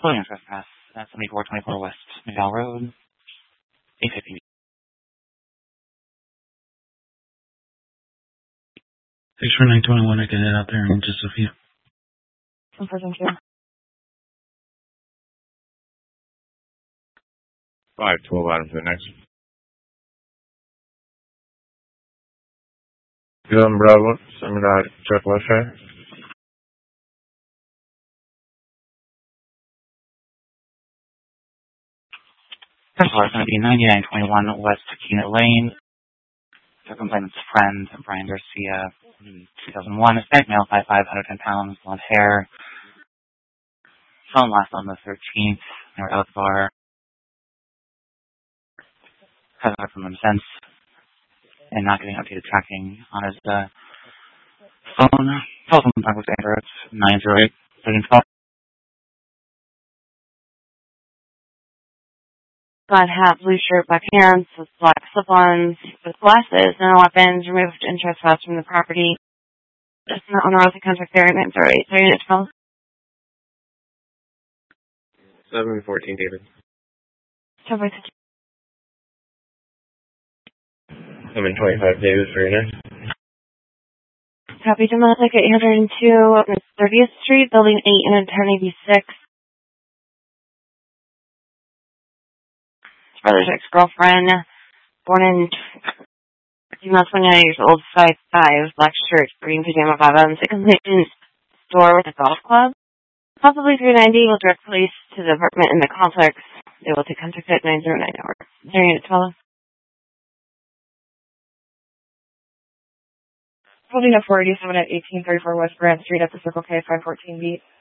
Pulling on trespass at 7424 West McDowell Road, 850. 64921, I can head out there in just a few. Thank you. 512 items to the next. Good, Bravo. Send me that check left side. First of all, it's going to be 9921 West Keener Lane. The complainant's friend, Brian Garcia, 2001, Hispanic male, 5'5", 110 pounds, blonde hair. Phone last on the 13th. They were out at the bar. Hasn't heard from them since. And not getting updated tracking on his phone. Telephone contact with Andrew. It's 908-1312. Black hat, blue shirt, black pants, with black slip-ons, with glasses, no weapons, removed and trespassed from the property. Just not on the road to contact there at 908. 12. 714, David. 725, David, for your next. Copy, domestic at 802 30th Street, Building 8 and 1086. His brother's ex-girlfriend, born in female, 29 years old, 5'5", black shirt, green pajama bottoms, a complainant's store with a golf club. Possibly 390 will direct police to the apartment in the complex. They will take contact at 909 hours. Hearing at 12. Holding up 487 at 1834 West Grand Street at the Circle K 514 beat.